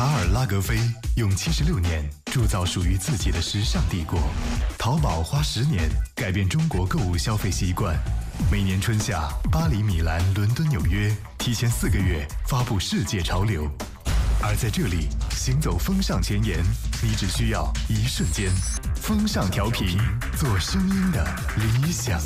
卡尔拉格菲用76年铸造属于自己的时尚帝国，淘宝花10年改变中国购物消费习惯。每年春夏，巴黎、米兰、伦敦、纽约提前4个月发布世界潮流，而在这里行走风尚前沿，你只需要1瞬间。风尚调频，做声音的理想